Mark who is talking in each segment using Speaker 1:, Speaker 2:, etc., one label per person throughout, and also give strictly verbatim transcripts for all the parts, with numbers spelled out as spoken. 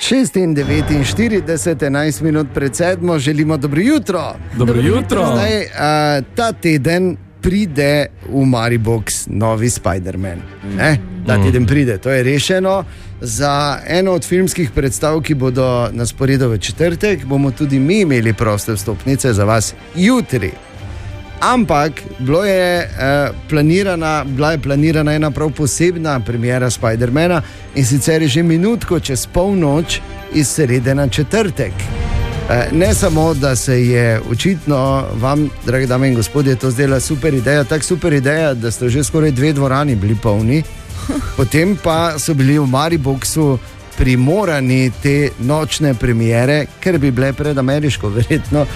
Speaker 1: šestindevetinštirideset, enajst minut pred sedmo, želimo dobro jutro.
Speaker 2: Dobro jutro.
Speaker 1: Zdaj, uh, ta teden pride v Maribox novi Spider-Man. Ne? Ta teden pride, to je rešeno. Za eno od filmskih predstav, ki bodo na sporedu v četrtek, bomo tudi mi imeli proste vstopnice za vas jutri. Ampak bilo je, eh, planirana, bila je planirana ena prav posebna premiera Spider-mana, in sicer je že minutko čez polnoč iz srede na četrtek. Eh, ne samo, da se je očitno vam, dragi dame in gospodje, to zdela super ideja, tako super ideja, da ste že skoraj dve dvorani bili polni, potem pa so bili v Mariboxu primorani te nočne premiere, ker bi bile pred ameriško, verjetno,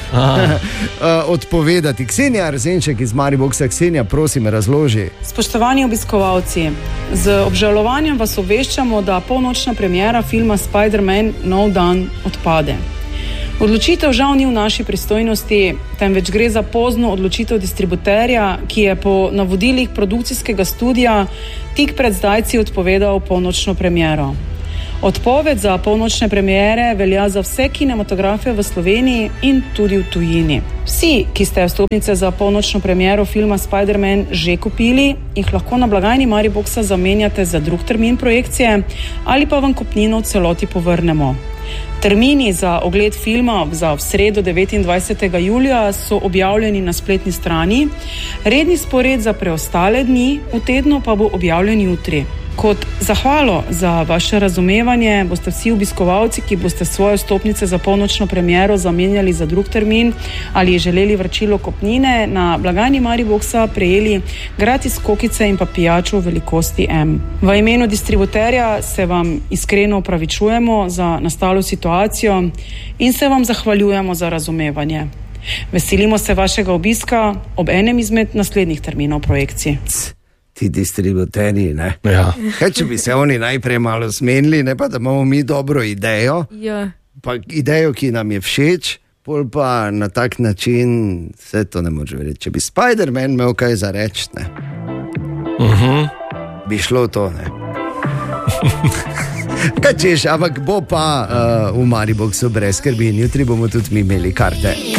Speaker 1: odpovedati. Ksenija Arzenček iz Mariboxa. Ksenija, prosim, razloži.
Speaker 3: Spoštovani obiskovalci, z obžalovanjem vas obveščamo, da polnočna premiera filma Spider-Man Nov dan odpade. Odločitev žal ni v naši pristojnosti, temveč gre za pozno odločitev distributerja, ki je po navodilih produkcijskega studia tik pred zdajci odpovedal polnočno premiero. Odpoved za polnočne premiere velja za vse kinematografe v Sloveniji in tudi v tujini. Vsi, ki ste vstopnice za polnočno premiero filma Spider-Man že kupili, jih lahko na blagajni Mariboxa zamenjate za drug termin projekcije ali pa vam kupnino v celoti povrnemo. Termini za ogled filma za v sredo devetindvajsetega julija so objavljeni na spletni strani, redni spored za preostale dni v tednu pa bo objavljen jutri. Kot zahvalo za vaše razumevanje boste vsi obiskovalci, ki boste svoje vstopnice za polnočno premiero zamenjali za drug termin ali želeli vračilo kupnine, na blagajni Mariboxa prejeli gratis kokice in pa pijačo v velikosti M. V imenu distributerja se vam iskreno opravičujemo za nastalo situacijo in se vam zahvaljujemo za razumevanje. Veselimo se vašega obiska ob enem izmed naslednjih terminov projekcij.
Speaker 1: Ti distributerji, ne?
Speaker 2: Ja.
Speaker 1: Kaj, če bi se oni najprej malo zmenili, ne pa da imamo mi dobro idejo,
Speaker 4: Ja.
Speaker 1: pa idejo, ki nam je všeč, pol pa na tak način, vse to ne može verjeti. Če bi Spider-Man imel kaj za reči, ne?
Speaker 2: Uh-huh.
Speaker 1: Bi šlo to, ne? Kaj češ, ampak bo pa uh, v Mariboxu brez skrbi in jutri bomo tudi mi imeli karte.